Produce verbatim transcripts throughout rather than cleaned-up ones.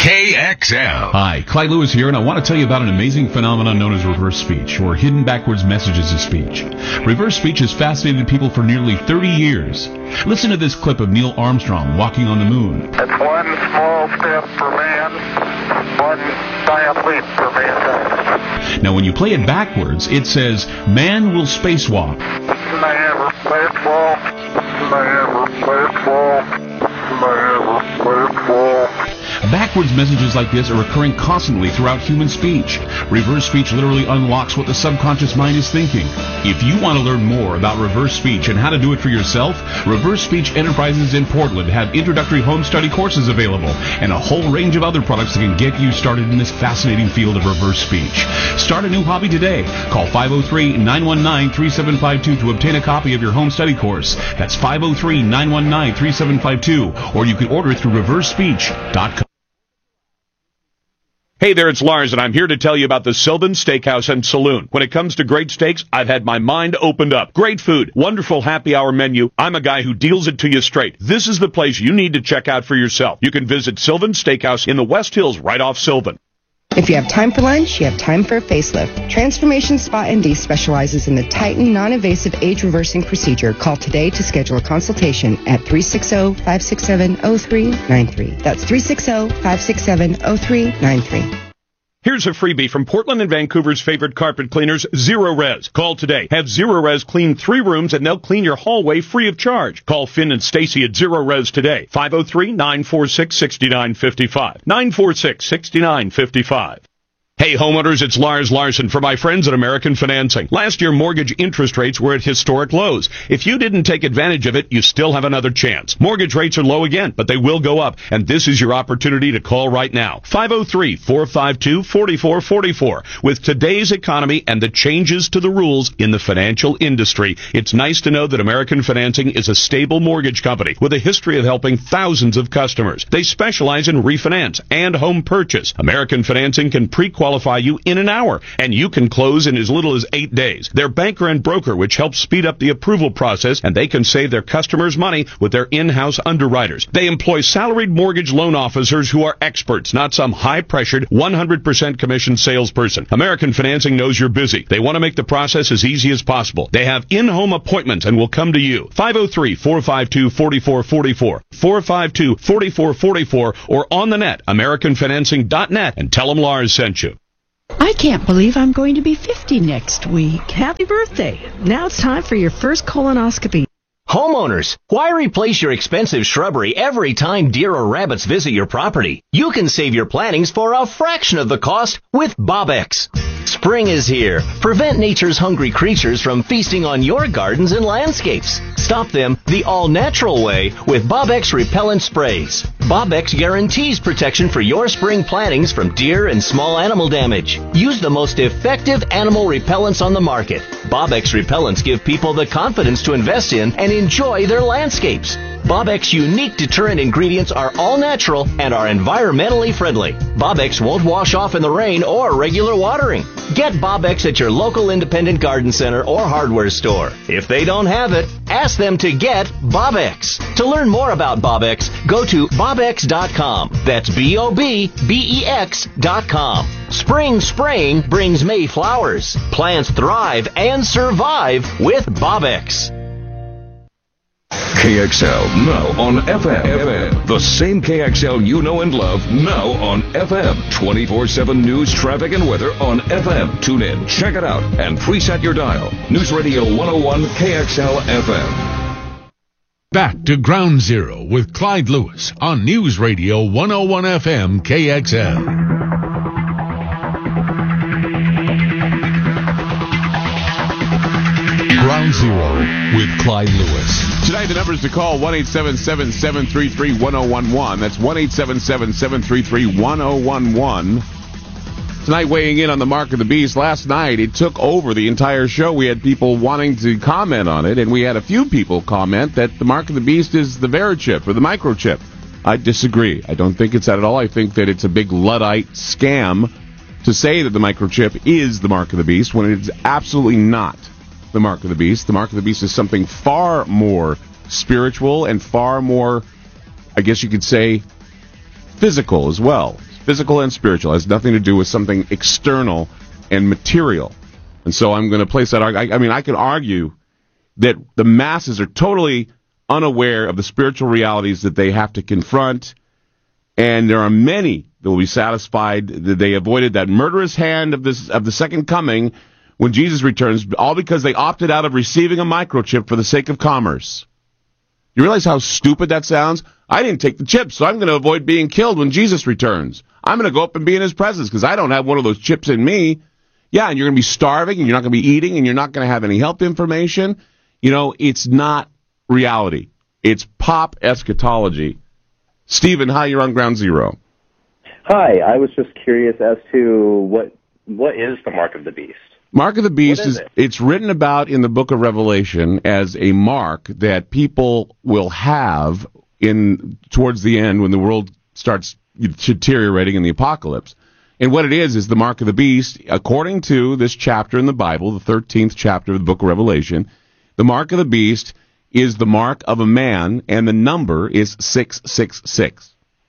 K X L. Hi, Clyde Lewis here, and I want to tell you about an amazing phenomenon known as reverse speech, or hidden backwards messages of speech. Reverse speech has fascinated people for nearly thirty years. Listen to this clip of Neil Armstrong walking on the moon. It's one small step for man, one giant leap for mankind. Now, when you play it backwards, it says, "Man will spacewalk." Man, spacewalk. Man, spacewalk. Man, spacewalk. Backwards messages like this are occurring constantly throughout human speech. Reverse speech literally unlocks what the subconscious mind is thinking. If you want to learn more about reverse speech and how to do it for yourself, Reverse Speech Enterprises in Portland have introductory home study courses available and a whole range of other products that can get you started in this fascinating field of reverse speech. Start a new hobby today. Call five oh three, nine one nine, three seven five two to obtain a copy of your home study course. That's five oh three, nine one nine, three seven five two, or you can order it through reverse speech dot com. Hey there, it's Lars, and I'm here to tell you about the Sylvan Steakhouse and Saloon. When it comes to great steaks, I've had my mind opened up. Great food, wonderful happy hour menu. I'm a guy who deals it to you straight. This is the place you need to check out for yourself. You can visit Sylvan Steakhouse in the West Hills right off Sylvan. If you have time for lunch, you have time for a facelift. Transformation Spa N D specializes in the Titan non-invasive age-reversing procedure. Call today to schedule a consultation at three six zero, five six seven, zero three nine three. That's three six zero, five six seven, zero three nine three. Here's a freebie from Portland and Vancouver's favorite carpet cleaners, Zero Res. Call today. Have Zero Res clean three rooms and they'll clean your hallway free of charge. Call Finn and Stacy at Zero Res today. five oh three, nine four six, six nine five five. nine four six, six nine five five. Hey homeowners, it's Lars Larson for my friends at American Financing. Last year, mortgage interest rates were at historic lows. If you didn't take advantage of it, you still have another chance. Mortgage rates are low again, but they will go up, and this is your opportunity to call right now. five oh three, four five two, four four four four. With today's economy and the changes to the rules in the financial industry, it's nice to know that American Financing is a stable mortgage company with a history of helping thousands of customers. They specialize in refinance and home purchase. American Financing can pre-qualify qualify you in an hour, and you can close in as little as eight days. They're banker and broker, which helps speed up the approval process, and they can save their customers money with their in-house underwriters. They employ salaried mortgage loan officers who are experts, not some high-pressured, one hundred percent commission salesperson. American Financing knows you're busy. They want to make the process as easy as possible. They have in-home appointments and will come to you. five oh three, four five two, four four four four, four five two, four four four four, or on the net, american financing dot net, and tell them Lars sent you. I can't believe I'm going to be fifty next week. Happy birthday. Now it's time for your first colonoscopy. Homeowners, why replace your expensive shrubbery every time deer or rabbits visit your property? You can save your plantings for a fraction of the cost with Bobex. Spring is here. Prevent nature's hungry creatures from feasting on your gardens and landscapes. Stop them the all-natural way with Bobex repellent sprays. Bobex guarantees protection for your spring plantings from deer and small animal damage. Use the most effective animal repellents on the market. Bobex repellents give people the confidence to invest in and enjoy their landscapes. Bobex unique deterrent ingredients are all natural and are environmentally friendly. Bobex won't wash off in the rain or regular watering. Get Bobex at your local independent garden center or hardware store. If they don't have it, ask them to get Bobex. To learn more about Bobex, go to bobex dot com. That's B O B B E X dot com. Spring spraying brings May flowers. Plants thrive and survive with Bobex. K X L, now on F M. The same K X L you know and love, now on F M. twenty-four seven news, traffic, and weather on F M. Tune in, check it out, and preset your dial. News Radio one oh one K X L F M. Back to Ground Zero with Clyde Lewis on News Radio one oh one F M K X L. Ground Zero with Clyde Lewis. Tonight, the numbers to call, one eight seven seven, seven three three, one oh one one. That's one eight seven seven, seven three three, one oh one one. Tonight, weighing in on the Mark of the Beast. Last night, it took over the entire show. We had people wanting to comment on it, and we had a few people comment that the Mark of the Beast is the Verichip or the microchip. I disagree. I don't think it's that at all. I think that it's a big Luddite scam to say that the microchip is the Mark of the Beast when it's absolutely not the Mark of the Beast. The Mark of the Beast is something far more spiritual and far more, I guess you could say, physical as well. physical and spiritual. It has nothing to do with something external and material. And so I'm going to place that. I, I mean, I can argue that the masses are totally unaware of the spiritual realities that they have to confront, and there are many that will be satisfied that they avoided that murderous hand of this of the second coming when Jesus returns, all because they opted out of receiving a microchip for the sake of commerce. You realize how stupid that sounds? I didn't take the chip, so I'm going to avoid being killed when Jesus returns. I'm going to go up and be in his presence because I don't have one of those chips in me. Yeah, and you're going to be starving, and you're not going to be eating, and you're not going to have any health information. You know, it's not reality. It's pop eschatology. Stephen, hi, you're on Ground Zero. Hi, I was just curious as to what what is the mark of the beast? Mark of the beast is, is it? It's written about in the book of Revelation as a mark that people will have in towards the end when the world starts deteriorating in the apocalypse. And what it is is the mark of the beast, according to this chapter in the Bible, the thirteenth chapter of the book of Revelation, the mark of the beast is the mark of a man, and the number is six six six.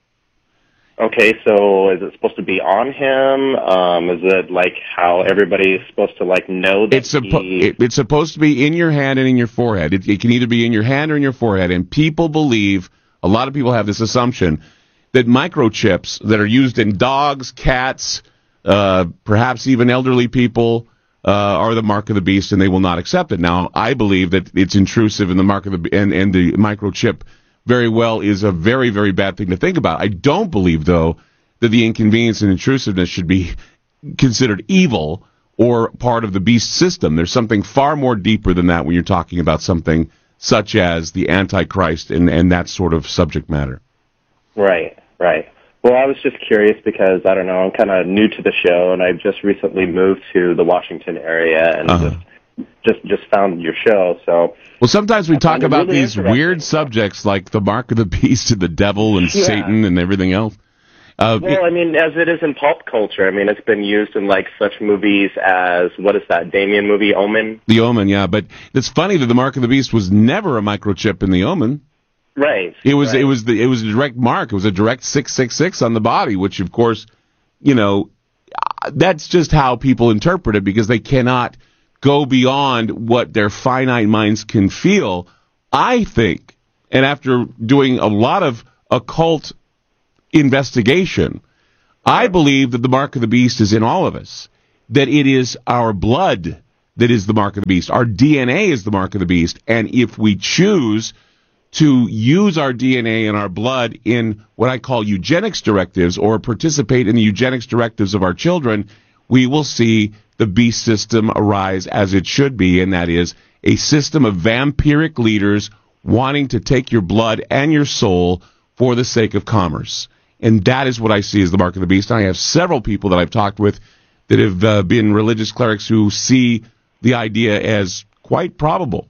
Okay, so is it supposed to be on him? Um, is it like how everybody's supposed to like know that it's suppo- he... it, it's supposed to be in your hand and in your forehead. It, it can either be in your hand or in your forehead, and people believe, a lot of people have this assumption, that microchips that are used in dogs, cats, uh, perhaps even elderly people, uh, are the mark of the beast, and they will not accept it. Now, I believe that it's intrusive, and the mark of the and, and the microchip very well is a very, very bad thing to think about. I don't believe, though, that the inconvenience and intrusiveness should be considered evil or part of the beast system. There's something far more deeper than that when you're talking about something such as the Antichrist and, and that sort of subject matter. Right, right. Well, I was just curious because, I don't know, I'm kind of new to the show, and I've just recently moved to the Washington area and uh-huh. just just just found your show. So well, sometimes we talk about really these weird subjects like the mark of the beast and the devil and yeah. Satan and everything else. Uh, well, I mean, as it is in pulp culture, I mean, it's been used in like such movies as, what is that, Damien movie, Omen? The Omen, yeah. But it's funny that the mark of the beast was never a microchip in the Omen. Right. It was right. it was the it was a direct mark. It was a direct six six six on the body, which of course, you know, that's just how people interpret it because they cannot go beyond what their finite minds can feel. I think, and after doing a lot of occult investigation, I believe that the mark of the beast is in all of us, that it is our blood that is the mark of the beast. Our D N A is the mark of the beast, and if we choose to use our D N A and our blood in what I call eugenics directives or participate in the eugenics directives of our children, we will see the beast system arise as it should be, and that is a system of vampiric leaders wanting to take your blood and your soul for the sake of commerce. And that is what I see as the mark of the beast. I have several people that I've talked with that have uh, been religious clerics who see the idea as quite probable.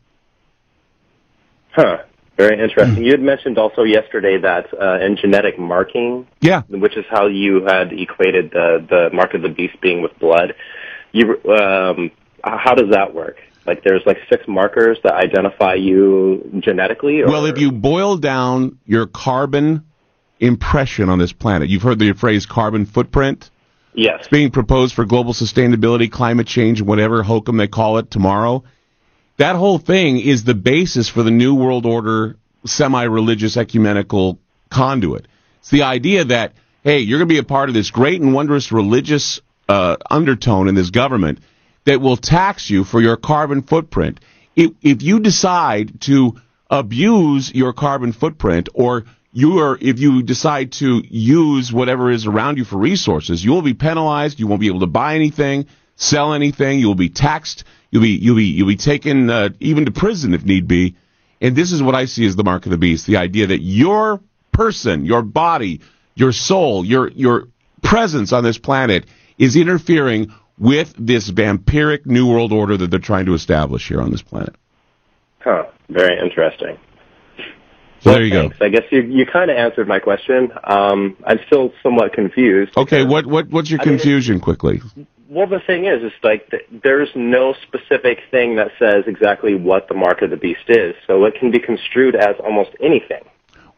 Huh. Very interesting. You had mentioned also yesterday that uh, in genetic marking, yeah, which is how you had equated the, the mark of the beast being with blood, you um, how does that work? Like there's like six markers that identify you genetically? Or? Well, if you boil down your carbon impression on this planet, you've heard the phrase carbon footprint? Yes. It's being proposed for global sustainability, climate change, whatever hokum they call it tomorrow. That whole thing is the basis for the New World Order semi-religious ecumenical conduit. It's the idea that, hey, you're going to be a part of this great and wondrous religious uh, undertone in this government that will tax you for your carbon footprint. If, if you decide to abuse your carbon footprint, or you are, if you decide to use whatever is around you for resources, you will be penalized. You won't be able to buy anything, sell anything. You will be taxed. You'll be you'll be you'll be taken uh, even to prison if need be. And this is what I see as the mark of the beast: the idea that your person, your body, your soul, your your presence on this planet is interfering with this vampiric new world order that they're trying to establish here on this planet. Huh. Very interesting. So well, there you thanks. go. I guess you you kind of answered my question. Um, I'm still somewhat confused. Okay, what what what's your confusion, I mean, quickly? Well, the thing is, is like th- there's no specific thing that says exactly what the mark of the beast is, so it can be construed as almost anything.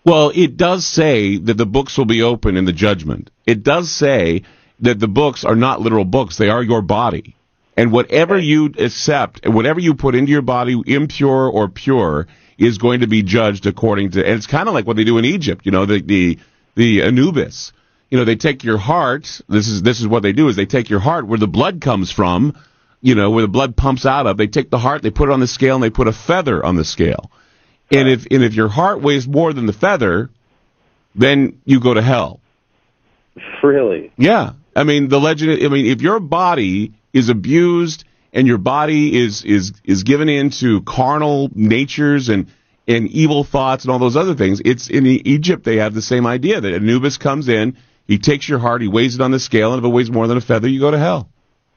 Well, it does say that the books will be open in the judgment. It does say that the books are not literal books. They are your body. And whatever you accept, whatever you put into your body, impure or pure, is going to be judged according to, and it's kind of like what they do in Egypt, you know, the, the, the Anubis. You know, they take your heart, this is, this is what they do, is they take your heart where the blood comes from, you know, where the blood pumps out of. They take the heart, they put it on the scale, and they put a feather on the scale. And if, and if your heart weighs more than the feather, then you go to hell. Really? Yeah. I mean, the legend, I mean, if your body is abused and your body is, is, is given into carnal natures and, and evil thoughts and all those other things, it's in Egypt they have the same idea that Anubis comes in, he takes your heart, he weighs it on the scale, and if it weighs more than a feather, you go to hell.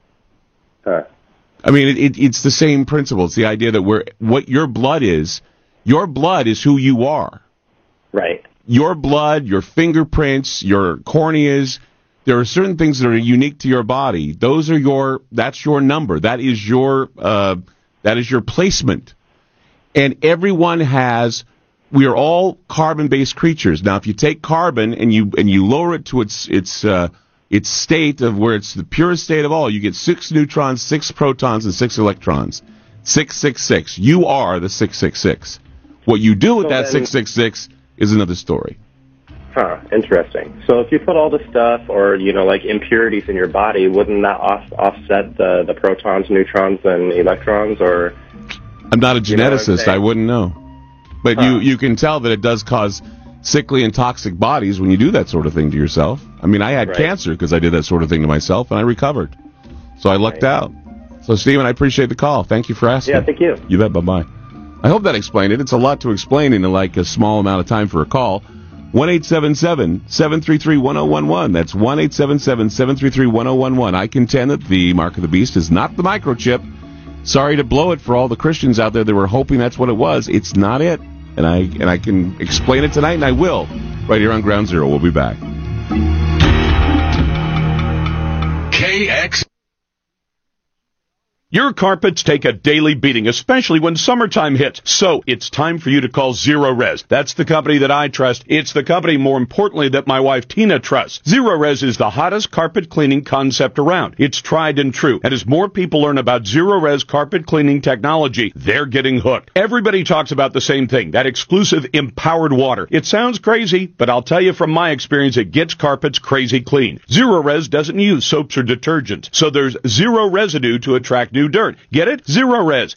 Huh. I mean, it, it, it's the same principle. It's the idea that we're, what your blood is, your blood is who you are. Right. Your blood, your fingerprints, your corneas, there are certain things that are unique to your body. Those are your, that's your number. That is your, uh, that is your placement. And everyone has, we are all carbon-based creatures. Now, if you take carbon and you, and you lower it to its, its, uh, its state of where it's the purest state of all, you get six neutrons, six protons, and six electrons. six six six. You are the six six six. What you do with So that then- six six six is another story. Huh, interesting. So if you put all the stuff or, you know, like impurities in your body, wouldn't that off- offset the, the protons, neutrons, and electrons? Or I'm not a You know what I'm geneticist. saying? I wouldn't know. But Huh. you, you can tell that it does cause sickly and toxic bodies when you do that sort of thing to yourself. I mean, I had Right. cancer because I did that sort of thing to myself, and I recovered. So I lucked Right. out. So, Stephen, I appreciate the call. Thank you for asking. Yeah, thank you. You bet. Bye-bye. I hope that explained it. It's a lot to explain in like a small amount of time for a call. one eight seven seven, seven three three, one zero one one. That's one eight seven seven, seven three three, one zero one one. I contend that the mark of the beast is not the microchip. Sorry to blow it for all the Christians out there that were hoping that's what it was. It's not it. And I and I can explain it tonight, and I will, right here on Ground Zero. We'll be back. K X. Your carpets take a daily beating, especially when summertime hits. So it's time for you to call Zero Res. That's the company that I trust. It's the company, more importantly, that my wife Tina trusts. Zero Res is the hottest carpet cleaning concept around. It's tried and true. And as more people learn about Zero Res carpet cleaning technology, they're getting hooked. Everybody talks about the same thing, that exclusive empowered water. It sounds crazy, but I'll tell you from my experience, it gets carpets crazy clean. Zero Res doesn't use soaps or detergents, so there's zero residue to attract new dirt. Get it? Zero Res.